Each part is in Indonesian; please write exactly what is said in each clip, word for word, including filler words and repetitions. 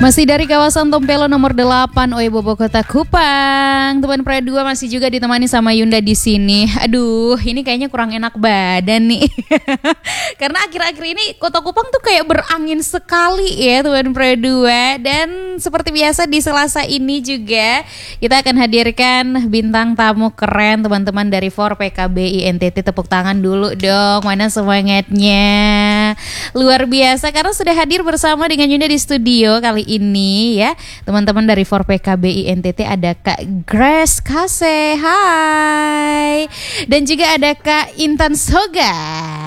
Masih dari kawasan Tompelo nomor delapan Oebobo Kota Kupang. Teman Pra dua masih juga ditemani sama Yunda di sini. Aduh, ini kayaknya kurang enak badan nih. Karena akhir-akhir ini Kota Kupang tuh kayak berangin sekali ya teman Pra dua. Dan seperti biasa di Selasa ini juga kita akan hadirkan bintang tamu keren teman-teman dari For P K B I N T T. Tepuk tangan dulu dong, mana semangatnya. Luar biasa karena sudah hadir bersama dengan Yunda di studio kali ini ya. Teman-teman dari For P K B I N T T ada Kak Grace Kase, hai. Dan juga ada Kak Intan Soga,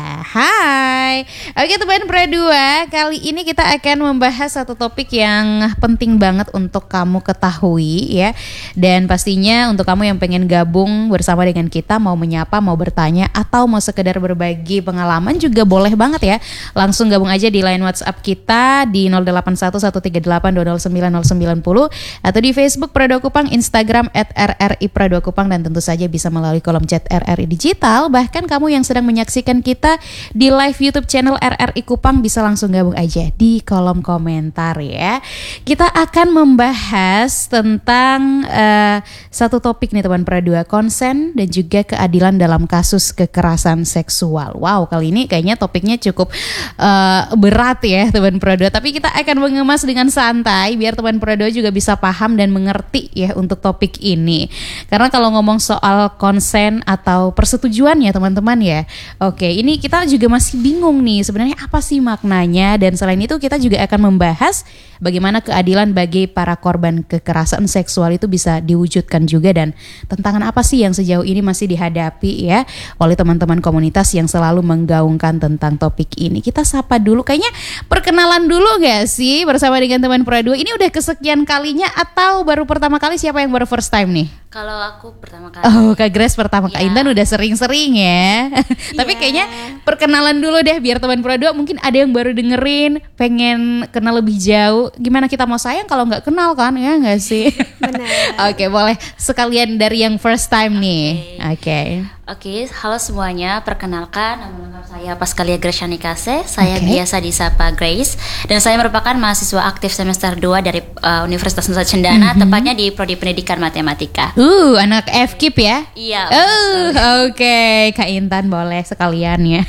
hai. Oke teman Pra dua, kali ini kita akan membahas satu topik yang penting banget untuk kamu ketahui ya. Dan pastinya untuk kamu yang pengen gabung bersama dengan kita, mau menyapa, mau bertanya, atau mau sekedar berbagi pengalaman juga boleh banget ya. Langsung gabung aja di line WhatsApp kita di nol delapan satu satu tiga delapan dua nol sembilan nol sembilan nol atau di Facebook Pra dua Kupang, Instagram at R R I Pra dua Kupang, dan tentu saja bisa melalui kolom chat R R I Digital. Bahkan kamu yang sedang menyaksikan kita di live YouTube channel R R I Kupang bisa langsung gabung aja di kolom komentar ya. Kita akan membahas tentang uh, satu topik nih teman Pra dua, konsen dan juga keadilan dalam kasus kekerasan seksual. Wow, kali ini kayaknya topiknya cukup uh, berat ya teman Pra dua, tapi kita akan mengemas dengan santai biar teman Pra dua juga bisa paham dan mengerti ya untuk topik ini. Karena kalau ngomong soal konsen atau persetujuan ya teman-teman ya, oke, ini kita juga masih bingung nih sebenarnya apa sih maknanya. Dan selain itu kita juga akan membahas bagaimana keadilan bagi para korban kekerasan seksual itu bisa diwujudkan juga, dan tantangan apa sih yang sejauh ini masih dihadapi ya oleh teman-teman komunitas yang selalu menggaungkan tentang topik ini. Kita sapa dulu, kayaknya perkenalan dulu gak sih bersama dengan teman Pra dua. Ini udah kesekian kalinya atau baru pertama kali? Siapa yang baru first time nih? Kalau aku pertama kali. Oh, Kak Grace pertama kali. Ya. Intan udah sering-sering ya. Tapi Ya. kayaknya perkenalan dulu deh biar teman Pra dua mungkin ada yang baru dengerin, pengen kenal lebih jauh. Gimana kita mau sayang kalau nggak kenal kan, ya nggak sih? Benar. Oke, boleh sekalian dari yang first time nih. Oke. Oke, halo semuanya. Perkenalkan, nama lengkap saya Pascalia Graciani Kase. Saya Oke. biasa disapa Grace, dan saya merupakan mahasiswa aktif semester dua dari uh, Universitas Nusa Cendana, Mhm. tepatnya di Prodi Pendidikan Matematika. Uh, anak F K I P ya? Iya. Oh, oke. Kak Intan boleh sekalian ya.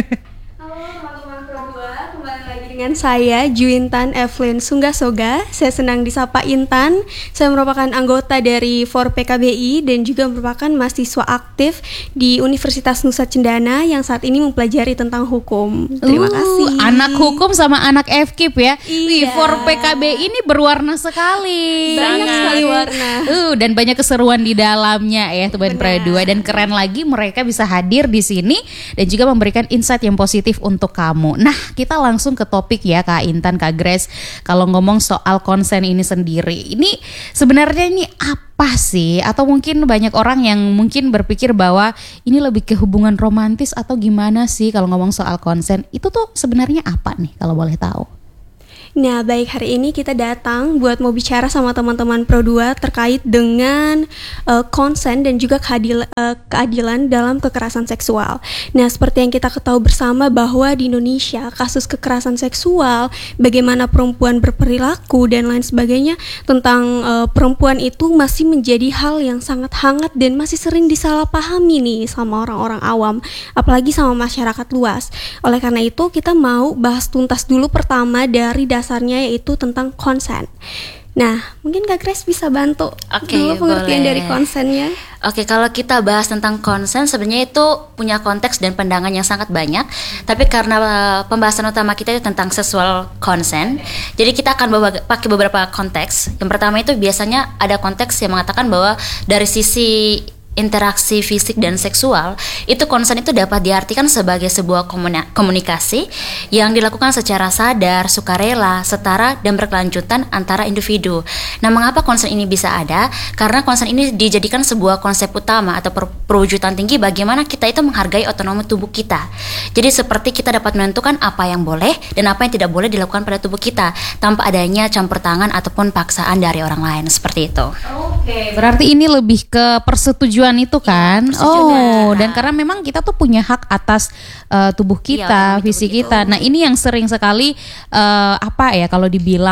Halo teman-teman Pro dua, kembali lagi dengan saya Juintan Evelyn Sunggasoga. Saya senang disapa Intan. Saya merupakan anggota dari For P K B I dan juga merupakan mahasiswa aktif di Universitas Nusa Cendana yang saat ini mempelajari tentang hukum. Terima Uh, kasih. Anak hukum sama anak F K I P ya. Wih, Iya. For P K B I ini berwarna sekali. Banyak Sangat. sekali warna. Uh, dan banyak keseruan di dalamnya ya teman Pra dua, dan keren lagi mereka bisa hadir di sini dan juga memberikan insight yang positif untuk kamu. Nah, kita langsung ke topik ya Kak Intan, Kak Grace. Kalau ngomong soal konsen ini sendiri, ini sebenarnya ini apa sih? Atau mungkin banyak orang yang mungkin berpikir bahwa ini lebih ke hubungan romantis atau gimana sih kalau ngomong soal konsen? Itu tuh sebenarnya apa nih kalau boleh tahu? Nah, baik, hari ini kita datang buat mau bicara sama teman-teman Pro dua terkait dengan uh, konsen dan juga keadil, uh, keadilan dalam kekerasan seksual. Nah, seperti yang kita ketahui bersama bahwa di Indonesia kasus kekerasan seksual, bagaimana perempuan berperilaku dan lain sebagainya tentang uh, perempuan itu masih menjadi hal yang sangat hangat dan masih sering disalahpahami nih sama orang-orang awam, apalagi sama masyarakat luas. Oleh karena itu, kita mau bahas tuntas dulu pertama dari dasar dasarnya yaitu tentang konsen. Nah, mungkin Kak Grace bisa bantu Oke, dulu pengertian boleh. dari konsennya. Oke, kalau kita bahas tentang konsen, sebenarnya itu punya konteks dan pandangan yang sangat banyak. Tapi karena uh, pembahasan utama kita itu tentang seksual konsen, jadi kita akan bawa, pakai beberapa konteks. Yang pertama itu biasanya ada konteks yang mengatakan bahwa dari sisi interaksi fisik dan seksual, itu konsen itu dapat diartikan sebagai sebuah komuni- komunikasi yang dilakukan secara sadar, sukarela, setara, dan berkelanjutan antara individu. Nah, mengapa konsen ini bisa ada? Karena konsen ini dijadikan sebuah konsep utama atau per- perwujudan tinggi bagaimana kita itu menghargai otonomi tubuh kita. Jadi seperti kita dapat menentukan apa yang boleh dan apa yang tidak boleh dilakukan pada tubuh kita tanpa adanya campur tangan ataupun paksaan dari orang lain, seperti itu. Oke, berarti ini lebih ke persetujuan itu kan? persetujuan. Oh, dan karena memang kita tuh punya hak atas uh, tubuh kita, Iya, otonomi fisik tubuh kita. Nah, ini yang sering sekali uh, apa ya kalau dibilang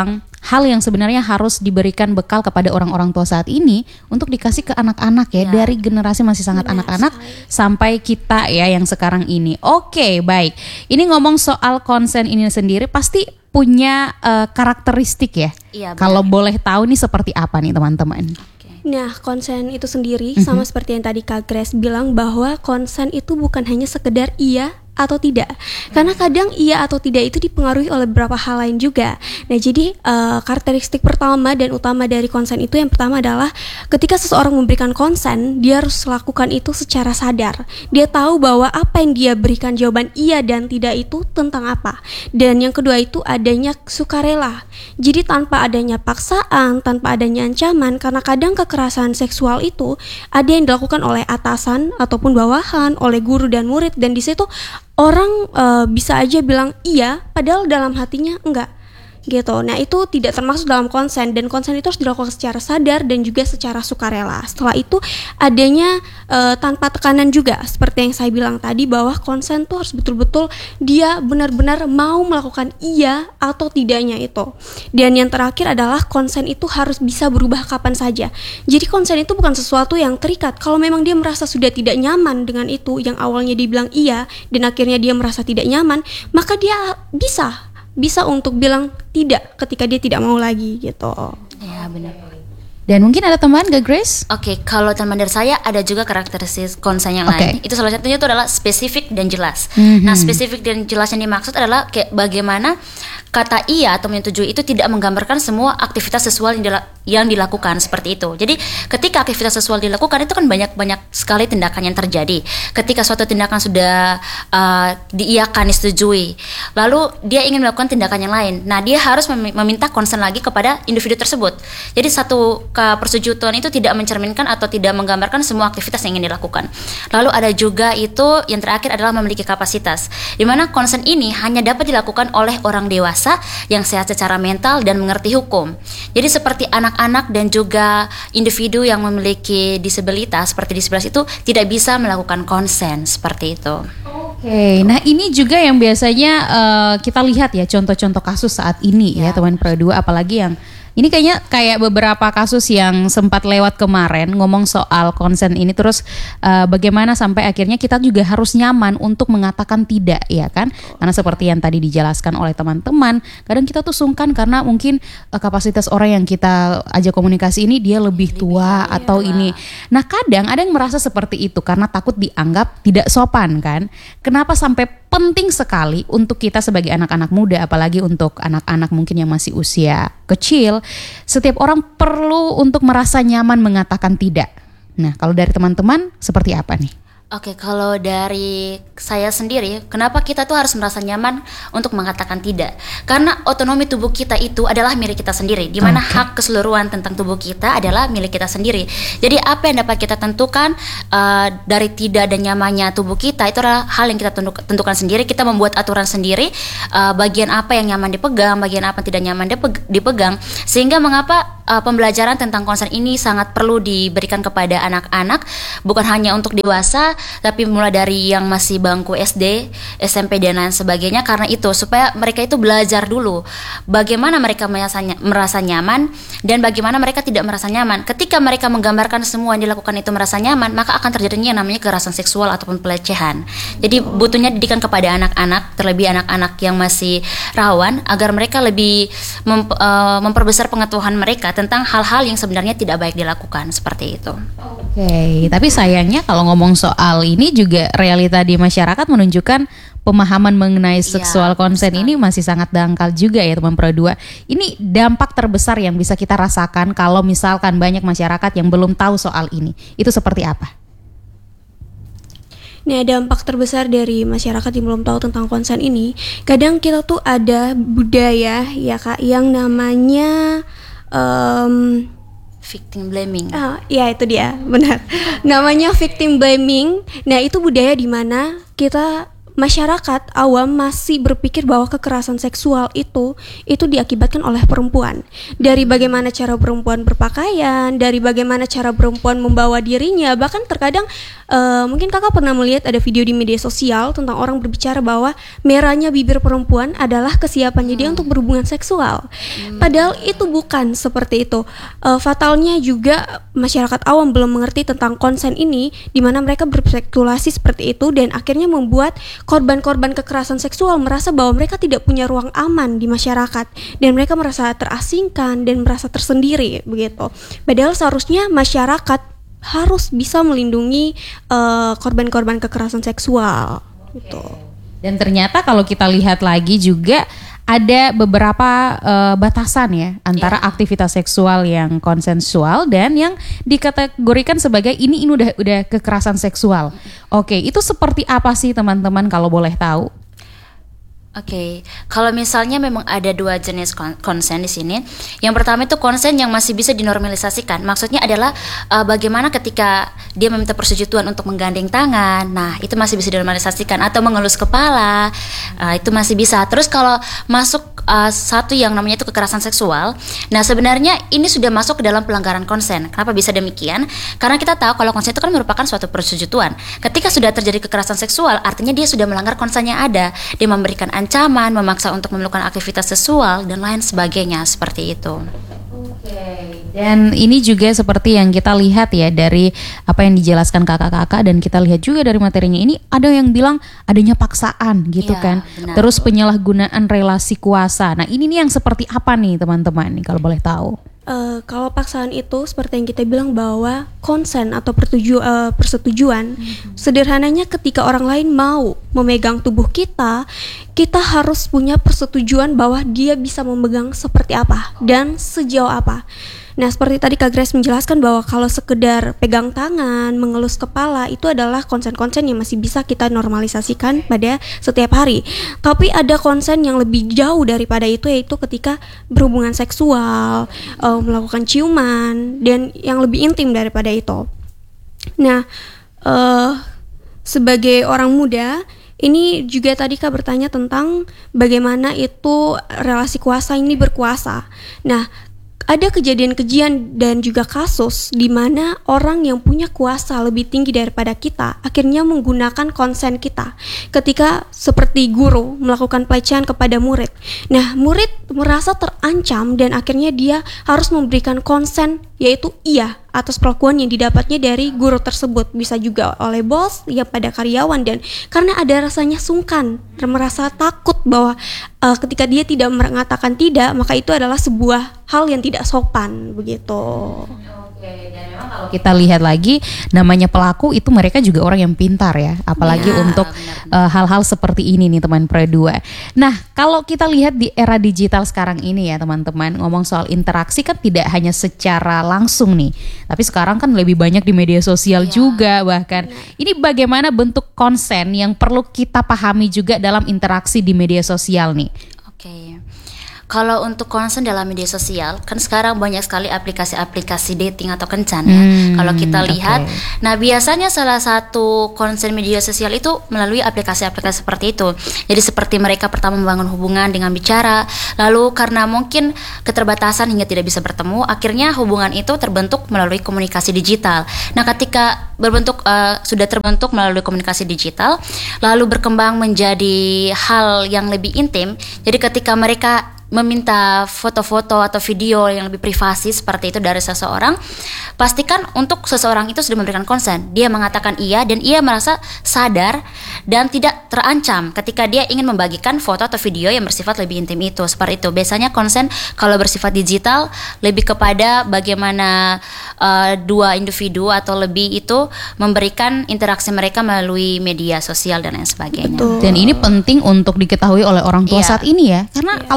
hal yang sebenarnya harus diberikan bekal kepada orang-orang tua saat ini untuk dikasih ke anak-anak ya, Ya. dari generasi masih sangat Benar anak-anak sekali. sampai kita ya yang sekarang ini. Oke, baik. Ini ngomong soal konsen ini sendiri pasti punya eh, karakteristik ya. Iya, benar. Kalau boleh tahu nih seperti apa nih teman-teman? Nah, konsen itu sendiri sama seperti yang tadi Kak Grace bilang bahwa konsen itu bukan hanya sekedar iya atau tidak. Karena kadang iya atau tidak itu dipengaruhi oleh beberapa hal lain juga. Nah, jadi eh, karakteristik pertama dan utama dari konsen itu yang pertama adalah ketika seseorang memberikan konsen, dia harus lakukan itu secara sadar. Dia tahu bahwa apa yang dia berikan jawaban iya dan tidak itu tentang apa. Dan yang kedua itu adanya sukarela. Jadi tanpa adanya paksaan, tanpa adanya ancaman, karena kadang kekerasan seksual itu ada yang dilakukan oleh atasan ataupun bawahan, oleh guru dan murid, dan di situ orang eh, bisa aja bilang iya padahal dalam hatinya enggak gitu. Nah, itu tidak termasuk dalam konsen, dan konsen itu harus dilakukan secara sadar dan juga secara sukarela. Setelah itu adanya eh, tanpa tekanan juga, seperti yang saya bilang tadi bahwa konsen tuh harus betul-betul dia benar-benar mau melakukan iya atau tidaknya itu. Dan yang terakhir adalah konsen itu harus bisa berubah kapan saja. Jadi konsen itu bukan sesuatu yang terikat. Kalau memang dia merasa sudah tidak nyaman dengan itu, yang awalnya dibilang iya dan akhirnya dia merasa tidak nyaman, maka dia bisa bisa untuk bilang tidak ketika dia tidak mau lagi gitu. Ya, benar. Dan mungkin ada teman gak Grace? Oke, kalau teman dari saya ada juga karakteristik konsen yang Oke. lain. Itu salah satunya itu adalah spesifik dan jelas. Mhm. Nah, spesifik dan jelas yang dimaksud adalah kayak bagaimana kata iya atau menyetujui itu tidak menggambarkan semua aktivitas seksual yang, dila- yang dilakukan seperti itu. Jadi ketika aktivitas seksual dilakukan itu kan banyak-banyak sekali tindakan yang terjadi. Ketika suatu tindakan sudah uh, diiyakan, disetujui, lalu dia ingin melakukan tindakan yang lain. Nah, dia harus mem- meminta konsen lagi kepada individu tersebut. Jadi satu ke persetujuan itu tidak mencerminkan atau tidak menggambarkan semua aktivitas yang ingin dilakukan. Lalu ada juga itu yang terakhir adalah memiliki kapasitas, di mana konsen ini hanya dapat dilakukan oleh orang dewasa yang sehat secara mental dan mengerti hukum. Jadi seperti anak-anak dan juga individu yang memiliki disabilitas seperti disabilitas itu tidak bisa melakukan konsen seperti itu. Oke, nah ini juga yang biasanya eh, kita lihat ya contoh-contoh kasus saat ini ya, Ya. teman Pro dua, apalagi yang ini kayaknya kayak beberapa kasus yang sempat lewat kemarin ngomong soal konsen ini, terus eh, bagaimana sampai akhirnya kita juga harus nyaman untuk mengatakan tidak, ya kan? Karena seperti yang tadi dijelaskan oleh teman-teman, kadang kita tuh sungkan karena mungkin eh, kapasitas orang yang kita ajak komunikasi ini dia lebih tua atau ini. Nah, kadang ada yang merasa seperti itu karena takut dianggap tidak sopan kan? Kenapa sampai penting sekali untuk kita sebagai anak-anak muda, apalagi untuk anak-anak mungkin yang masih usia kecil, setiap orang perlu untuk merasa nyaman mengatakan tidak. Nah, kalau dari teman-teman seperti apa nih? Oke, kalau dari saya sendiri, kenapa kita tuh harus merasa nyaman untuk mengatakan tidak? Karena otonomi tubuh kita itu adalah milik kita sendiri, di mana Oke. hak keseluruhan tentang tubuh kita adalah milik kita sendiri. Jadi apa yang dapat kita tentukan uh, dari tidak dan nyamannya tubuh kita itu adalah hal yang kita tentu- tentukan sendiri. Kita membuat aturan sendiri, uh, bagian apa yang nyaman dipegang, bagian apa yang tidak nyaman dipeg- dipegang. Sehingga mengapa uh, pembelajaran tentang konsen ini sangat perlu diberikan kepada anak-anak, bukan hanya untuk dewasa, tapi mulai dari yang masih bangku S D, S M P dan lain sebagainya, karena itu supaya mereka itu belajar dulu bagaimana mereka merasa, merasa nyaman dan bagaimana mereka tidak merasa nyaman. Ketika mereka menggambarkan semua yang dilakukan itu merasa nyaman, maka akan terjadinya yang namanya kekerasan seksual ataupun pelecehan. Jadi butuhnya didikan kepada anak-anak, terlebih anak-anak yang masih rawan, agar mereka lebih mem, uh, memperbesar pengetahuan mereka tentang hal-hal yang sebenarnya tidak baik dilakukan, seperti itu. Oke, tapi sayangnya kalau ngomong soal ini juga realita di masyarakat menunjukkan pemahaman mengenai Iya, seksual konsen betul. ini masih sangat dangkal juga ya teman Pro dua. Ini dampak terbesar yang bisa kita rasakan kalau misalkan banyak masyarakat yang belum tahu soal ini. Itu seperti apa? Nah, dampak terbesar dari masyarakat yang belum tahu tentang konsen ini, kadang kita tuh ada budaya ya Kak yang namanya em, Victim blaming. Ah, ya itu dia, benar. Namanya victim blaming. Nah, itu budaya di mana kita masyarakat awam masih berpikir bahwa kekerasan seksual itu itu diakibatkan oleh perempuan. Dari bagaimana cara perempuan berpakaian, dari bagaimana cara perempuan membawa dirinya, bahkan terkadang uh, mungkin kakak pernah melihat ada video di media sosial tentang orang berbicara bahwa merahnya bibir perempuan adalah kesiapannya dia untuk berhubungan seksual. Padahal itu bukan seperti itu. Uh, fatalnya juga masyarakat awam belum mengerti tentang konsen ini, di mana mereka berspekulasi seperti itu dan akhirnya membuat korban-korban kekerasan seksual merasa bahwa mereka tidak punya ruang aman di masyarakat dan mereka merasa terasingkan dan merasa tersendiri begitu. Padahal seharusnya masyarakat harus bisa melindungi uh, korban-korban kekerasan seksual gitu. Dan ternyata kalau kita lihat lagi juga ada beberapa uh, batasan ya antara yeah. aktivitas seksual yang konsensual dan yang dikategorikan sebagai ini ini udah udah kekerasan seksual. Oke, itu seperti apa sih teman-teman kalau boleh tahu? Oke, okay. Kalau misalnya memang ada dua jenis konsen di sini. Yang pertama itu konsen yang masih bisa dinormalisasikan. Maksudnya adalah uh, bagaimana ketika dia meminta persetujuan untuk menggandeng tangan, nah itu masih bisa dinormalisasikan, atau mengelus kepala, uh, itu masih bisa. Terus kalau masuk uh, satu yang namanya itu kekerasan seksual, nah sebenarnya ini sudah masuk ke dalam pelanggaran konsen. Kenapa bisa demikian? Karena kita tahu kalau konsen itu kan merupakan suatu persetujuan. Ketika sudah terjadi kekerasan seksual, artinya dia sudah melanggar konsen yang ada. Dia memberikan ancaman, memaksa untuk melakukan aktivitas seksual dan lain sebagainya seperti itu. Oke. Dan ini juga seperti yang kita lihat ya dari apa yang dijelaskan kakak-kakak, dan kita lihat juga dari materinya ini ada yang bilang adanya paksaan gitu ya, kan. Benar. Terus penyalahgunaan relasi kuasa. Nah, ini nih yang seperti apa nih teman-teman nih kalau boleh tahu? Uh, kalau paksaan itu seperti yang kita bilang bahwa konsen atau pertuju, uh, persetujuan hmm. sederhananya ketika orang lain mau memegang tubuh kita, kita harus punya persetujuan bahwa dia bisa memegang seperti apa dan sejauh apa. Nah, seperti tadi Kak Grace menjelaskan bahwa kalau sekedar pegang tangan, mengelus kepala, itu adalah konsen-konsen yang masih bisa kita normalisasikan pada setiap hari. Tapi ada konsen yang lebih jauh daripada itu, yaitu ketika berhubungan seksual, uh, melakukan ciuman, dan yang lebih intim daripada itu. Nah, uh, sebagai orang muda, ini juga tadi Kak bertanya tentang bagaimana itu relasi kuasa ini berkuasa. Nah, ada kejadian-kejadian dan juga kasus di mana orang yang punya kuasa lebih tinggi daripada kita akhirnya menggunakan konsen kita ketika seperti guru melakukan pelecehan kepada murid. Nah, murid merasa terancam dan akhirnya dia harus memberikan konsen, yaitu iya atas perlakuan yang didapatnya dari guru tersebut, bisa juga oleh bos ya pada karyawan, dan karena ada rasanya sungkan dan merasa takut bahwa uh, ketika dia tidak mengatakan tidak, maka itu adalah sebuah hal yang tidak sopan begitu. Oke, dan memang kalau kita lihat lagi namanya pelaku itu mereka juga orang yang pintar ya, apalagi ya, untuk uh, hal-hal seperti ini nih teman Pre dua. Nah, kalau kita lihat di era digital sekarang ini ya teman-teman, ngomong soal interaksi kan tidak hanya secara langsung nih, tapi sekarang kan lebih banyak di media sosial ya, juga bahkan. Benar. Ini bagaimana bentuk konsen yang perlu kita pahami juga dalam interaksi di media sosial nih? Oke. Kalau untuk konsen dalam media sosial, kan sekarang banyak sekali aplikasi-aplikasi dating atau kencan ya. Hmm, kalau kita lihat, okay. Nah biasanya salah satu konsen media sosial itu melalui aplikasi-aplikasi seperti itu. Jadi seperti mereka pertama membangun hubungan dengan bicara, lalu karena mungkin keterbatasan hingga tidak bisa bertemu, akhirnya hubungan itu terbentuk melalui komunikasi digital. Nah ketika berbentuk uh, sudah terbentuk melalui komunikasi digital, lalu berkembang menjadi hal yang lebih intim. Jadi ketika mereka meminta foto-foto atau video yang lebih privasi seperti itu dari seseorang, pastikan untuk seseorang itu sudah memberikan konsen. Dia mengatakan iya dan ia merasa sadar dan tidak terancam ketika dia ingin membagikan foto atau video yang bersifat lebih intim itu. Seperti itu. Biasanya konsen kalau bersifat digital lebih kepada bagaimana uh, dua individu atau lebih itu memberikan interaksi mereka melalui media sosial dan lain sebagainya. Betul. Dan ini penting untuk diketahui oleh orang tua yeah. saat ini ya. Karena yeah. kalau ngomong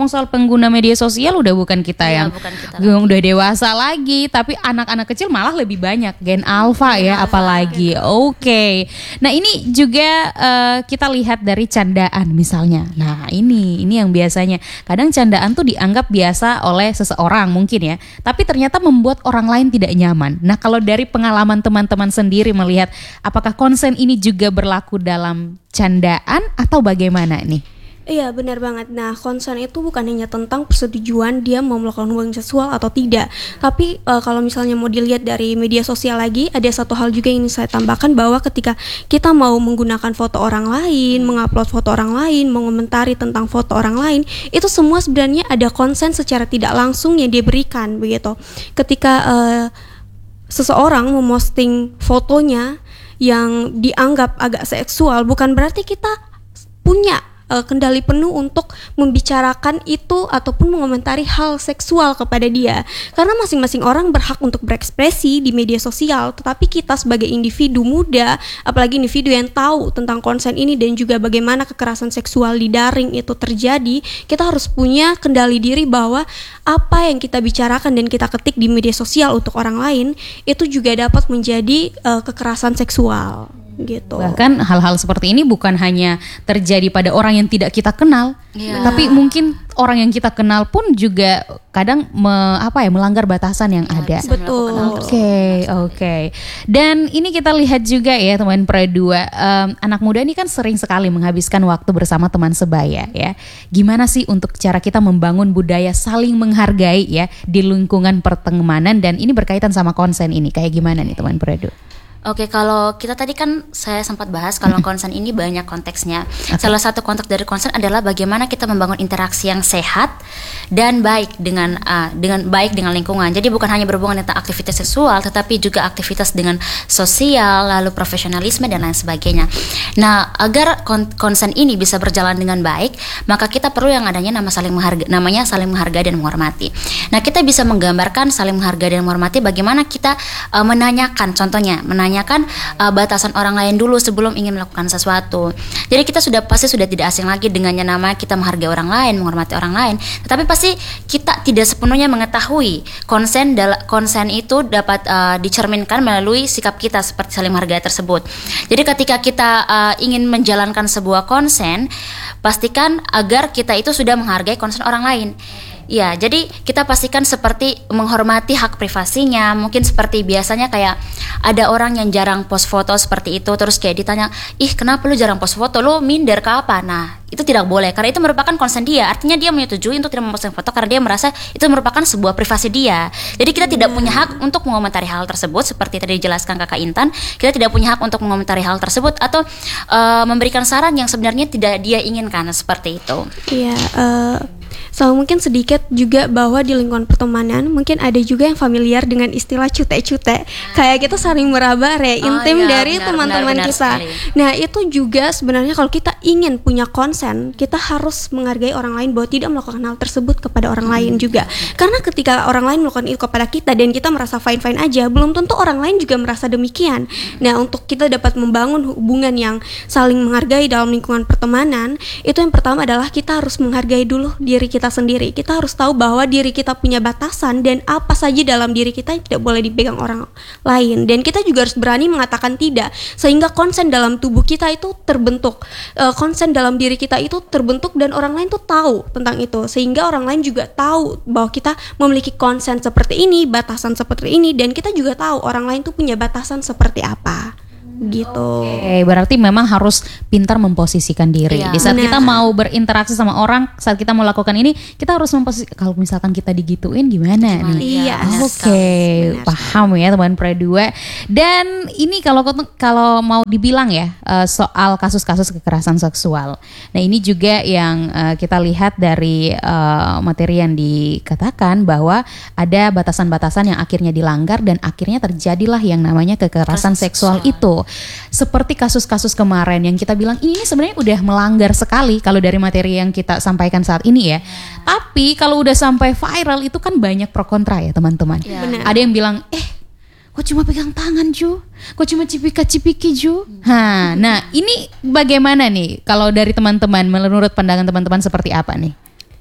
ngomong soal pengguna media sosial udah bukan kita Iya, yang bukan kita yang udah dewasa lagi, tapi anak-anak kecil malah lebih banyak gen alpha ya apalagi. Oke. Nah, ini juga uh, kita lihat dari candaan misalnya. Nah, ini ini yang biasanya kadang candaan tuh dianggap biasa oleh seseorang mungkin ya, tapi ternyata membuat orang lain tidak nyaman. Nah, kalau dari pengalaman teman-teman sendiri melihat apakah konsen ini juga berlaku dalam candaan atau bagaimana nih? Iya, benar banget. Nah, konsen itu bukan hanya tentang persetujuan dia mau melakukan hubungan seksual atau tidak. Tapi uh, kalau misalnya mau dilihat dari media sosial lagi, ada satu hal juga yang ingin saya tambahkan, bahwa ketika kita mau menggunakan foto orang lain, mengupload foto orang lain, mengomentari tentang foto orang lain, itu semua sebenarnya ada konsen secara tidak langsung yang dia berikan begitu. Ketika uh, seseorang memosting fotonya yang dianggap agak seksual, bukan berarti kita punya uh, kendali penuh untuk membicarakan itu ataupun mengomentari hal seksual kepada dia, karena masing-masing orang berhak untuk berekspresi di media sosial. Tetapi kita sebagai individu muda, apalagi individu yang tahu tentang konsen ini dan juga bagaimana kekerasan seksual di daring itu terjadi, kita harus punya kendali diri bahwa apa yang kita bicarakan dan kita ketik di media sosial untuk orang lain itu juga dapat menjadi uh, kekerasan seksual gitu. Bahkan hal-hal seperti ini bukan hanya terjadi pada orang yang tidak kita kenal, Iya. tapi mungkin orang yang kita kenal pun juga kadang me, apa ya melanggar batasan yang ada. bisa Betul. melakukan hal tersebut. Oke, oke. Dan ini kita lihat juga ya teman Pre dua, um, anak muda ini kan sering sekali menghabiskan waktu bersama teman sebaya ya. Gimana sih untuk cara kita membangun budaya saling menghargai ya di lingkungan pertemanan, dan ini berkaitan sama konsen ini, kayak gimana nih teman Pre dua? Oke, kalau kita tadi kan saya sempat bahas kalau konsen ini banyak konteksnya. Salah satu konteks dari konsen adalah bagaimana kita membangun interaksi yang sehat dan baik dengan uh, dengan baik dengan lingkungan. Jadi bukan hanya berhubungan tentang aktivitas seksual, tetapi juga aktivitas dengan sosial, lalu profesionalisme dan lain sebagainya. Nah, agar kon- konsen ini bisa berjalan dengan baik, maka kita perlu yang adanya nama saling menghargai, namanya saling menghargai dan menghormati. Nah, kita bisa menggambarkan saling menghargai dan menghormati bagaimana kita uh, menanyakan, contohnya menanyakan Menanyakan uh, batasan orang lain dulu sebelum ingin melakukan sesuatu. Jadi kita sudah pasti sudah tidak asing lagi dengannya nama kita menghargai orang lain, menghormati orang lain. Tetapi pasti kita tidak sepenuhnya mengetahui konsen dal- konsen itu dapat uh, dicerminkan melalui sikap kita seperti saling menghargai tersebut. Jadi ketika kita uh, ingin menjalankan sebuah konsen, pastikan agar kita itu sudah menghargai konsen orang lain. Ya, jadi kita pastikan seperti menghormati hak privasinya. Mungkin seperti biasanya kayak ada orang yang jarang post foto seperti itu, terus kayak ditanya, ih kenapa lu jarang post foto, lu minder ke apa? Nah, itu tidak boleh, karena itu merupakan konsen dia. Artinya dia menyetujui untuk tidak memposting foto karena dia merasa itu merupakan sebuah privasi dia. Jadi kita tidak punya hak untuk mengomentari hal tersebut. Seperti tadi dijelaskan Kakak Intan, kita tidak punya hak untuk mengomentari hal tersebut atau uh, memberikan saran yang sebenarnya tidak dia inginkan, seperti itu. Iya, uh, so mungkin sedikit juga bahwa di lingkungan pertemanan mungkin ada juga yang familiar dengan istilah cute-cute. Kayak kita saling meraba ya, Oh, intim iya, dari benar, teman-teman benar, benar kita. sekali. Nah, itu juga sebenarnya kalau kita ingin punya konsen, kita harus menghargai orang lain bahwa tidak melakukan hal tersebut kepada orang Hmm. lain juga. Karena ketika orang lain melakukan itu kepada kita dan kita merasa fine-fine aja, belum tentu orang lain juga merasa demikian. Nah, untuk kita dapat membangun hubungan yang saling menghargai dalam lingkungan pertemanan, itu yang pertama adalah kita harus menghargai dulu diri kita sendiri. Kita harus tahu bahwa diri kita punya batasan dan apa saja dalam diri kita yang tidak boleh dipegang orang lain. Dan kita juga harus berani mengatakan tidak, sehingga konsen dalam tubuh kita itu terbentuk, e, konsen dalam diri kita itu terbentuk dan orang lain tuh tahu tentang itu, sehingga orang lain juga tahu bahwa kita memiliki konsen seperti ini, batasan seperti ini, dan kita juga tahu orang lain tuh punya batasan seperti apa gitu. Oke, berarti memang harus pintar memposisikan diri. Iya, Di saat benar. kita mau berinteraksi sama orang, saat kita mau lakukan ini, kita harus memposisikan. Kalau misalkan kita digituin gimana, Gimana, nih? iya, benar Oke, sekali, benar paham ya teman Pre dua. Dan ini kalau kalau mau dibilang ya eh, soal kasus-kasus kekerasan seksual. Nah, ini juga yang eh, kita lihat dari eh, materi yang dikatakan bahwa ada batasan-batasan yang akhirnya dilanggar dan akhirnya terjadilah yang namanya kekerasan Kekerasan seksual seksual. itu. Seperti kasus-kasus kemarin yang kita bilang ini sebenarnya udah melanggar sekali kalau dari materi yang kita sampaikan saat ini ya. Tapi kalau udah sampai viral itu kan banyak pro kontra ya teman-teman. Ya. Benar. Ada yang bilang, eh kok cuma pegang tangan Ju? Kok cuma cipika-cipiki Ju? Ha, nah ini bagaimana nih kalau dari teman-teman, menurut pandangan teman-teman seperti apa nih?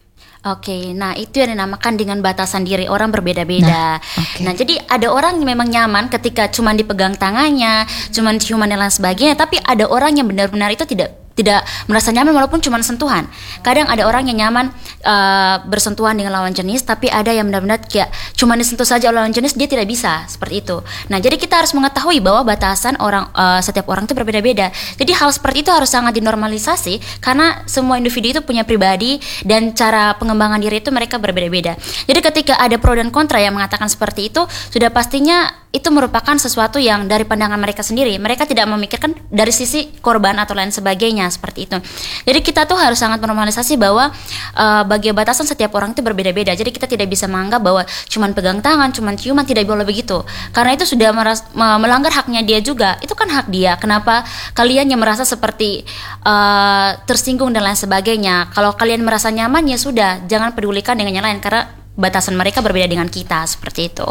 Oke, nah itu yang dinamakan dengan batasan diri. Orang berbeda-beda. Nah, oke. Nah, jadi ada orang yang memang nyaman ketika cuman dipegang tangannya, cuman ciuman dan lain sebagainya. Tapi ada orang yang benar-benar itu tidak tidak merasa nyaman walaupun cuma sentuhan. Kadang ada orang yang nyaman uh, bersentuhan dengan lawan jenis, tapi ada yang benar-benar kayak cuma disentuh saja oleh lawan jenis dia tidak bisa seperti itu. Nah, jadi kita harus mengetahui bahwa batasan orang uh, setiap orang itu berbeda-beda. Jadi hal seperti itu harus sangat dinormalisasi karena semua individu itu punya pribadi dan cara pengembangan diri itu mereka berbeda-beda. Jadi ketika ada pro dan kontra yang mengatakan seperti itu, sudah pastinya itu merupakan sesuatu yang dari pandangan mereka sendiri. Mereka tidak memikirkan dari sisi korban atau lain sebagainya seperti itu. Jadi kita tuh harus sangat menormalisasi bahwa uh, bagi batasan setiap orang itu berbeda-beda. Jadi kita tidak bisa menganggap bahwa cuman pegang tangan, cuman ciuman, tidak boleh begitu. Karena itu sudah meras- melanggar haknya dia juga. Itu kan hak dia. Kenapa kalian yang merasa seperti uh, tersinggung dan lain sebagainya? Kalau kalian merasa nyaman ya sudah, jangan pedulikan dengan yang lain karena batasan mereka berbeda dengan kita seperti itu.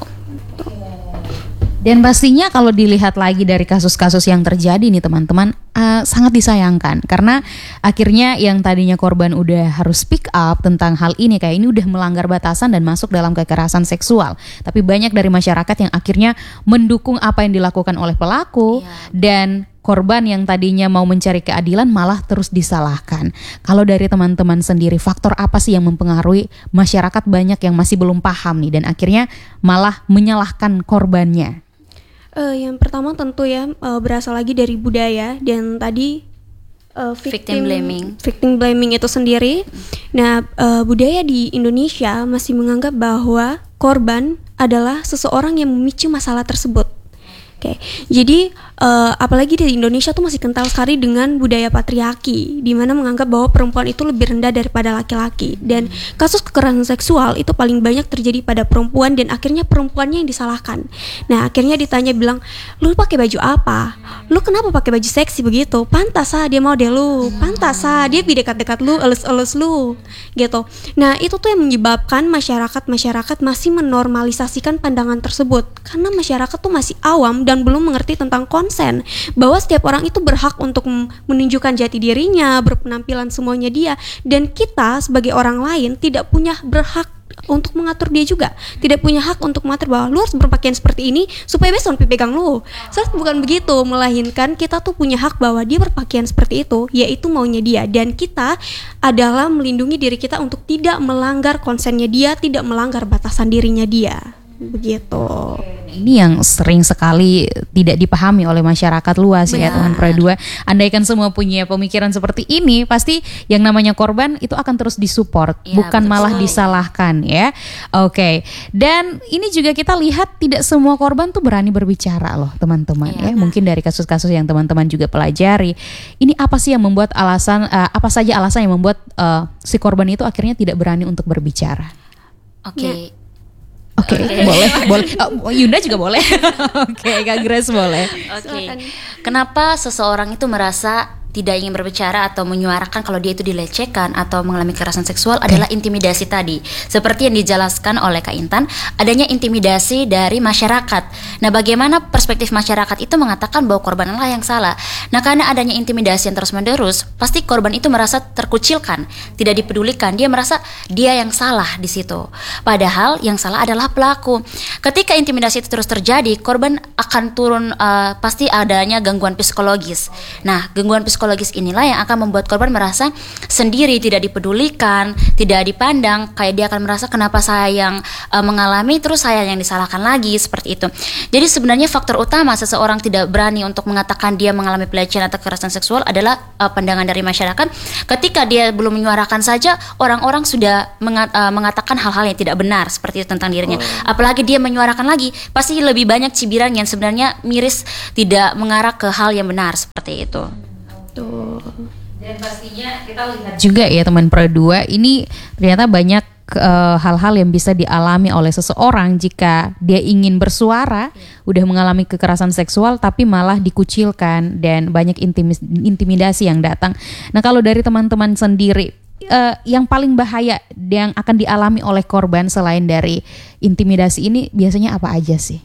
Dan pastinya kalau dilihat lagi dari kasus-kasus yang terjadi nih teman-teman, uh, sangat disayangkan karena akhirnya yang tadinya korban udah harus speak up tentang hal ini, kayak ini udah melanggar batasan dan masuk dalam kekerasan seksual. Tapi banyak dari masyarakat yang akhirnya mendukung apa yang dilakukan oleh pelaku, Iya. dan korban yang tadinya mau mencari keadilan malah terus disalahkan. Kalau dari teman-teman sendiri, faktor apa sih yang mempengaruhi masyarakat banyak yang masih belum paham nih dan akhirnya malah menyalahkan korbannya? Uh, yang pertama tentu ya uh, berasal lagi dari budaya dan tadi uh, Victim blaming. victim blaming itu sendiri. Nah, uh, budaya di Indonesia masih menganggap bahwa korban adalah seseorang yang memicu masalah tersebut. Oke, jadi uh, apalagi di Indonesia tuh masih kental sekali dengan budaya patriarki, di mana menganggap bahwa perempuan itu lebih rendah daripada laki-laki, dan kasus kekerasan seksual itu paling banyak terjadi pada perempuan dan akhirnya perempuannya yang disalahkan. Nah, akhirnya ditanya bilang, lu pakai baju apa? Lu kenapa pakai baju seksi begitu? Pantas ah dia model lu, pantas ah dia dekat-dekat lu, elus-elus lu, gitu. Nah, itu tuh yang menyebabkan masyarakat-masyarakat masih menormalisasikan pandangan tersebut karena masyarakat tuh masih awam dan belum mengerti tentang konsen, bahwa setiap orang itu berhak untuk menunjukkan jati dirinya, berpenampilan semuanya dia, dan kita sebagai orang lain tidak punya berhak untuk mengatur dia juga, tidak punya hak untuk mengatur bahwa lu harus berpakaian seperti ini supaya besok dipegang lu. Soalnya bukan begitu, melainkan kita tuh punya hak bahwa dia berpakaian seperti itu, yaitu maunya dia, dan kita adalah melindungi diri kita untuk tidak melanggar konsennya dia, tidak melanggar batasan dirinya dia. Begitu. Ini yang sering sekali tidak dipahami oleh masyarakat luas. Benar. Ya teman Pro dua. Andaikan semua punya pemikiran seperti ini, pasti yang namanya korban itu akan terus disupport, Ya, bukan betul. malah disalahkan ya. Oke. Dan ini juga kita lihat tidak semua korban tuh berani berbicara loh teman-teman ya. Ya. Mungkin dari kasus-kasus yang teman-teman juga pelajari, ini apa sih yang membuat alasan uh, apa saja alasan yang membuat uh, si korban itu akhirnya tidak berani untuk berbicara? Oke. Oke, Oke. boleh, boleh. Oh, Yunda juga boleh. Oke, Kak Grace boleh. Oke. Silakan. Kenapa seseorang itu merasa tidak ingin berbicara atau menyuarakan kalau dia itu dilecehkan atau mengalami kekerasan seksual adalah intimidasi tadi. Seperti yang dijelaskan oleh Kak Intan, adanya intimidasi dari masyarakat. Nah, bagaimana perspektif masyarakat itu mengatakan bahwa korbanlah yang salah. Nah, karena adanya intimidasi yang terus-menerus, pasti korban itu merasa terkucilkan, tidak dipedulikan. Dia merasa dia yang salah di situ. Padahal yang salah adalah pelaku. Ketika intimidasi itu terus terjadi, korban akan turun uh, pasti adanya gangguan psikologis. Nah, gangguan psikologis psikologis inilah yang akan membuat korban merasa sendiri, tidak dipedulikan, tidak dipandang, kayak dia akan merasa kenapa saya yang uh, mengalami terus saya yang disalahkan lagi, seperti itu. Jadi sebenarnya faktor utama seseorang tidak berani untuk mengatakan dia mengalami pelecehan atau kekerasan seksual adalah uh, pandangan dari masyarakat. Ketika dia belum menyuarakan saja, orang-orang sudah mengat, uh, mengatakan hal-hal yang tidak benar seperti itu tentang dirinya. Oh. Apalagi dia menyuarakan lagi, pasti lebih banyak cibiran yang sebenarnya miris, tidak mengarah ke hal yang benar seperti itu. Tuh. Dan pastinya kita lihat juga ya teman Pro dua, ini ternyata banyak uh, hal-hal yang bisa dialami oleh seseorang jika dia ingin bersuara, yeah. udah mengalami kekerasan seksual tapi malah dikucilkan dan banyak intimis, intimidasi yang datang. Nah, kalau dari teman-teman sendiri, uh, yang paling bahaya yang akan dialami oleh korban selain dari intimidasi ini biasanya apa aja sih?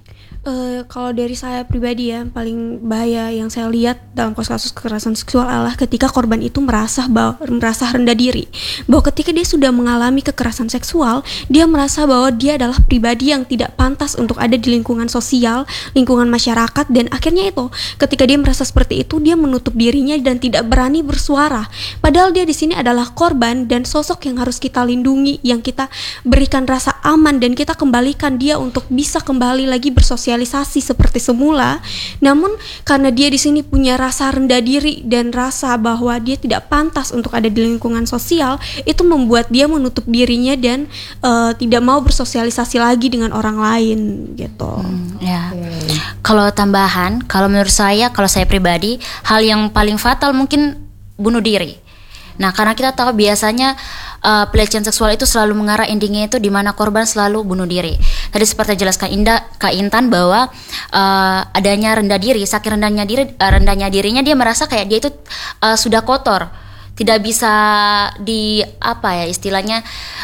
Eh, kalau dari saya pribadi ya, paling bahaya yang saya lihat dalam kasus-kasus kekerasan seksual adalah ketika korban itu merasa bahwa, merasa rendah diri, bahwa ketika dia sudah mengalami kekerasan seksual, dia merasa bahwa dia adalah pribadi yang tidak pantas untuk ada di lingkungan sosial, lingkungan masyarakat, dan akhirnya itu ketika dia merasa seperti itu, dia menutup dirinya dan tidak berani bersuara. Padahal dia di sini adalah korban dan sosok yang harus kita lindungi, yang kita berikan rasa aman dan kita kembalikan dia untuk bisa kembali lagi bersosialisasi seperti semula. Namun karena dia di sini punya rasa rendah diri dan rasa bahwa dia tidak pantas untuk ada di lingkungan sosial, itu membuat dia menutup dirinya dan uh, tidak mau bersosialisasi lagi dengan orang lain gitu. Hmm, ya. Okay. Kalau tambahan, kalau menurut saya, kalau saya pribadi, hal yang paling fatal mungkin bunuh diri. Nah, karena kita tahu biasanya uh, pelecehan seksual itu selalu mengarah endingnya itu di mana korban selalu bunuh diri. Tadi seperti jelaskan Indah, Kak Intan, bahwa uh, adanya rendah diri, saking rendahnya diri, uh, rendahnya dirinya dia merasa kayak dia itu uh, sudah kotor, tidak bisa di apa ya istilahnya,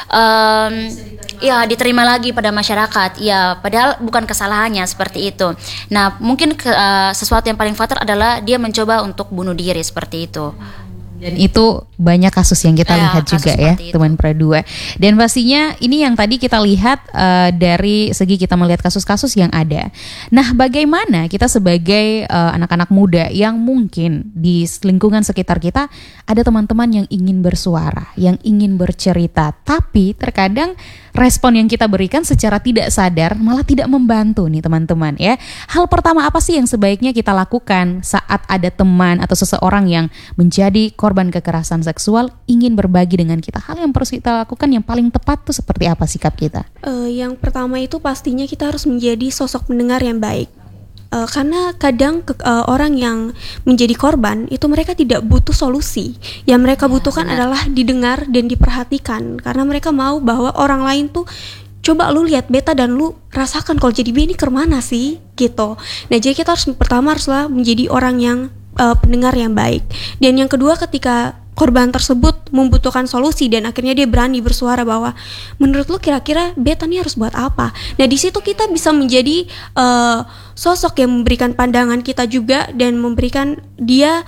um, ya diterima lagi pada masyarakat. Ya, padahal bukan kesalahannya seperti itu. Nah, mungkin ke, uh, sesuatu yang paling fatal adalah dia mencoba untuk bunuh diri seperti itu. Dan itu banyak kasus yang kita ya, lihat juga ya, itu. Teman Pra dua. Dan pastinya ini yang tadi kita lihat uh, dari segi kita melihat kasus-kasus yang ada. Nah, bagaimana kita sebagai uh, anak-anak muda yang mungkin di lingkungan sekitar kita ada teman-teman yang ingin bersuara, yang ingin bercerita, tapi terkadang respon yang kita berikan secara tidak sadar malah tidak membantu nih teman-teman ya. Hal pertama apa sih yang sebaiknya kita lakukan saat ada teman atau seseorang yang menjadi korban kekerasan seksual ingin berbagi dengan kita? Hal yang harus kita lakukan yang paling tepat tuh seperti apa sikap kita? Uh, yang pertama itu pastinya kita harus menjadi sosok pendengar yang baik. Uh, karena kadang ke, uh, orang yang menjadi korban itu mereka tidak butuh solusi. Yang mereka ya, butuhkan benar. adalah didengar dan diperhatikan. Karena mereka mau bahwa orang lain tuh, coba lu lihat beta dan lu rasakan kalau jadi B ini kemana sih gitu. Nah, jadi kita harus pertama haruslah menjadi orang yang uh, pendengar yang baik. Dan yang kedua, ketika korban tersebut membutuhkan solusi dan akhirnya dia berani bersuara bahwa menurut lu kira-kira beta nih harus buat apa. Nah, di situ kita bisa menjadi uh, sosok yang memberikan pandangan kita juga dan memberikan dia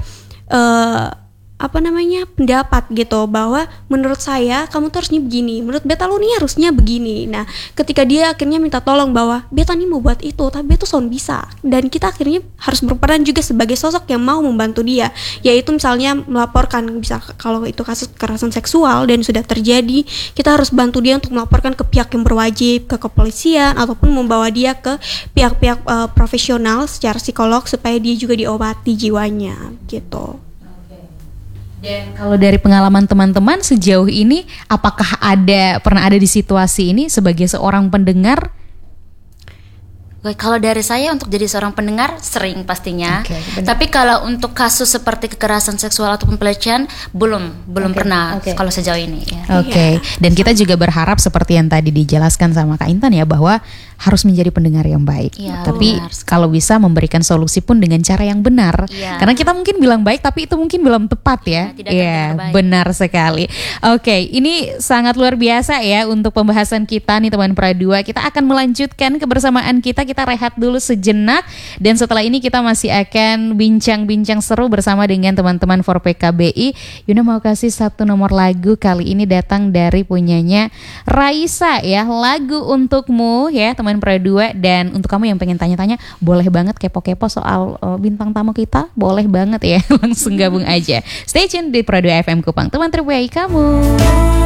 uh, apa namanya pendapat gitu, bahwa menurut saya kamu tuh harusnya begini, menurut beta lu nih harusnya begini. Nah, ketika dia akhirnya minta tolong bahwa beta nih mau buat itu tapi beta sound bisa, dan kita akhirnya harus berperan juga sebagai sosok yang mau membantu dia, yaitu misalnya melaporkan, bisa kalau itu kasus kekerasan seksual dan sudah terjadi, kita harus bantu dia untuk melaporkan ke pihak yang berwajib, ke kepolisian ataupun membawa dia ke pihak-pihak uh, profesional secara psikolog supaya dia juga diobati jiwanya gitu. Dan kalau dari pengalaman teman-teman sejauh ini, apakah ada pernah ada di situasi ini sebagai seorang pendengar? Kalau dari saya untuk jadi seorang pendengar sering pastinya. Okay, tapi kalau untuk kasus seperti kekerasan seksual ataupun pelecehan belum belum okay, pernah okay. kalau sejauh ini. Ya. Oke. Okay. Dan kita juga berharap seperti yang tadi dijelaskan sama Kak Intan ya, bahwa harus menjadi pendengar yang baik. Ya, tapi benar. Kalau bisa memberikan solusi pun dengan cara yang benar. Ya. Karena kita mungkin bilang baik tapi itu mungkin belum tepat ya. Iya, ya, benar sekali. Oke, okay, ini sangat luar biasa ya untuk pembahasan kita nih teman Pra dua. Kita akan melanjutkan kebersamaan kita. Kita rehat dulu sejenak dan setelah ini kita masih akan bincang-bincang seru bersama dengan teman-teman For P K B I. Yuna mau kasih satu nomor lagu, kali ini datang dari punyanya Raisa ya. Lagu untukmu ya teman Pra dua. Dan untuk kamu yang pengen tanya-tanya, boleh banget kepo-kepo soal uh, bintang tamu kita, boleh banget ya. Langsung gabung aja. Stay tune di Pra dua F M Kupang, teman terbaik kamu.